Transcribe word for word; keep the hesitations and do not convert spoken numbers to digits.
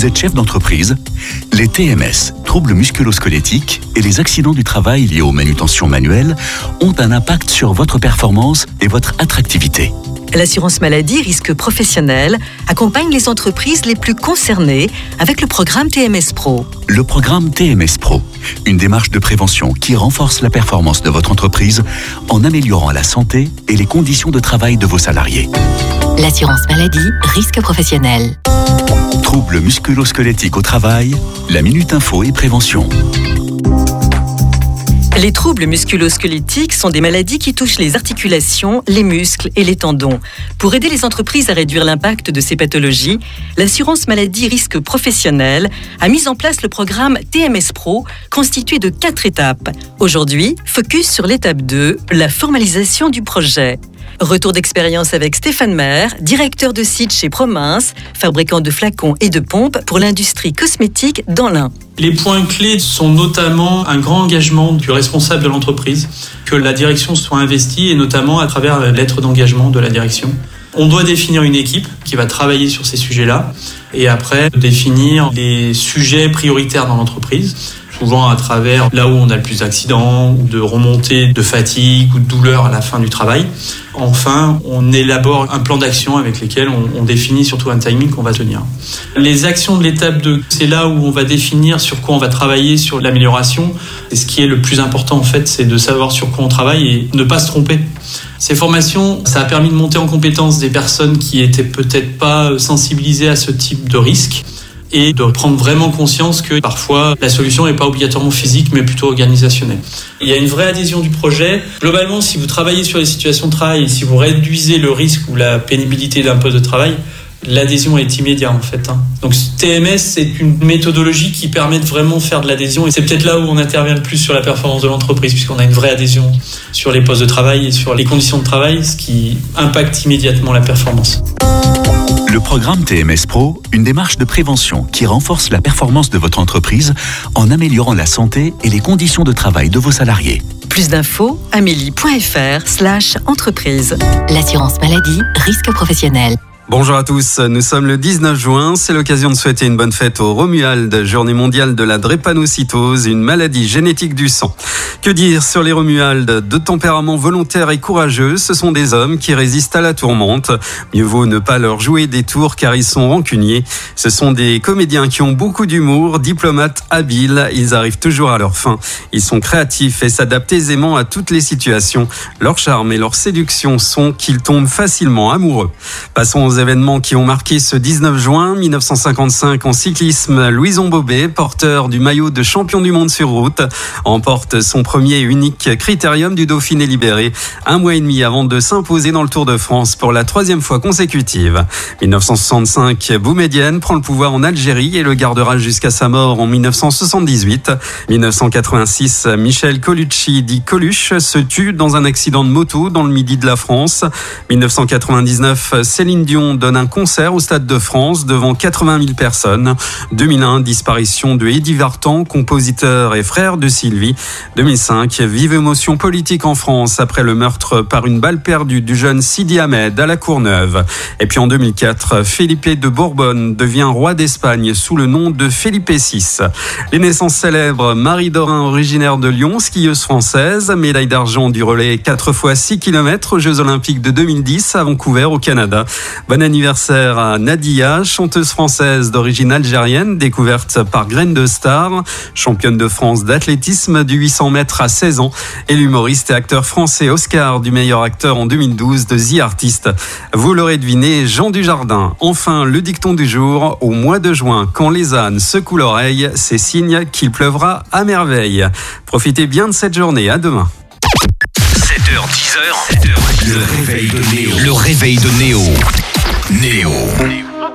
Vous êtes chef d'entreprise? Les T M S, troubles musculo-squelettiques, et les accidents du travail liés aux manutentions manuelles ont un impact sur votre performance et votre attractivité. L'assurance maladie risque professionnel accompagne les entreprises les plus concernées avec le programme T M S Pro. Le programme T M S Pro, une démarche de prévention qui renforce la performance de votre entreprise en améliorant la santé et les conditions de travail de vos salariés. L'assurance maladie, risque professionnel. Troubles musculo-squelettiques au travail, la Minute Info et Prévention. Les troubles musculo-squelettiques sont des maladies qui touchent les articulations, les muscles et les tendons. Pour aider les entreprises à réduire l'impact de ces pathologies, l'assurance maladie risque professionnel a mis en place le programme T M S Pro constitué de quatre étapes. Aujourd'hui, focus sur l'étape deux, la formalisation du projet. Retour d'expérience avec Stéphane Maire, directeur de site chez Promince, fabricant de flacons et de pompes pour l'industrie cosmétique dans l'Ain. Les points clés sont notamment un grand engagement du responsable de l'entreprise, que la direction soit investie et notamment à travers la lettre d'engagement de la direction. On doit définir une équipe qui va travailler sur ces sujets-là et après définir les sujets prioritaires dans l'entreprise, souvent à travers là où on a le plus d'accidents, ou de remontées de fatigue ou de douleur à la fin du travail. Enfin, on élabore un plan d'action avec lesquels on, on définit surtout un timing qu'on va tenir. Les actions de l'étape deux, c'est là où on va définir sur quoi on va travailler, sur l'amélioration. Et ce qui est le plus important, en fait, c'est de savoir sur quoi on travaille et ne pas se tromper. Ces formations, ça a permis de monter en compétence des personnes qui étaient peut-être pas sensibilisées à ce type de risque et de prendre vraiment conscience que parfois la solution n'est pas obligatoirement physique mais plutôt organisationnelle. Il y a une vraie adhésion du projet. Globalement, si vous travaillez sur les situations de travail et si vous réduisez le risque ou la pénibilité d'un poste de travail, l'adhésion est immédiate en fait. Donc T M S, c'est une méthodologie qui permet de vraiment faire de l'adhésion et c'est peut-être là où on intervient le plus sur la performance de l'entreprise puisqu'on a une vraie adhésion sur les postes de travail et sur les conditions de travail, ce qui impacte immédiatement la performance. Le programme T M S Pro, une démarche de prévention qui renforce la performance de votre entreprise en améliorant la santé et les conditions de travail de vos salariés. Plus d'infos, amélie.fr slash entreprise. L'assurance maladie, risque professionnel. Bonjour à tous, nous sommes le dix-neuf juin, c'est l'occasion de souhaiter une bonne fête aux Romualdes, journée mondiale de la drépanocytose, une maladie génétique du sang. Que dire sur les Romualdes? De tempérament volontaire et courageux, ce sont des hommes qui résistent à la tourmente. Mieux vaut ne pas leur jouer des tours car ils sont rancuniers. Ce sont des comédiens qui ont beaucoup d'humour, diplomates habiles, ils arrivent toujours à leur fin. Ils sont créatifs et s'adaptent aisément à toutes les situations. Leur charme et leur séduction sont qu'ils tombent facilement amoureux. Passons aux événements qui ont marqué ce dix-neuf juin mille neuf cent cinquante-cinq en cyclisme. Louison Bobet, porteur du maillot de champion du monde sur route, remporte son premier et unique critérium du Dauphiné libéré, un mois et demi avant de s'imposer dans le Tour de France pour la troisième fois consécutive. mille neuf cent soixante-cinq, Boumedienne prend le pouvoir en Algérie et le gardera jusqu'à sa mort en mille neuf cent soixante-dix-huit. mille neuf cent quatre-vingt-six, Michel Colucci, dit Coluche, se tue dans un accident de moto dans le midi de la France. mille neuf cent quatre-vingt-dix-neuf, Céline Dion donne un concert au Stade de France devant quatre-vingt mille personnes. deux mille un, disparition de Eddie Vartan, compositeur et frère de Sylvie. deux mille cinq, vive émotion politique en France après le meurtre par une balle perdue du jeune Sidi Ahmed à la Courneuve. Et puis en deux mille quatre, Felipe de Bourbonne devient roi d'Espagne sous le nom de Felipe six. Les naissances célèbres, Marie Dorin, originaire de Lyon, skieuse française, médaille d'argent du relais quatre fois six kilomètres aux Jeux Olympiques de deux mille dix à Vancouver au Canada. Bon anniversaire à Nadia, chanteuse française d'origine algérienne, découverte par Graine de Star, championne de France d'athlétisme du huit cents mètres à seize ans, et l'humoriste et acteur français Oscar du meilleur acteur en deux mille douze de The Artist. Vous l'aurez deviné, Jean Dujardin. Enfin, le dicton du jour, au mois de juin, quand les ânes secouent l'oreille, c'est signe qu'il pleuvra à merveille. Profitez bien de cette journée, à demain. sept heures dix, le réveil de Néo. Le réveil de Néo. Néo.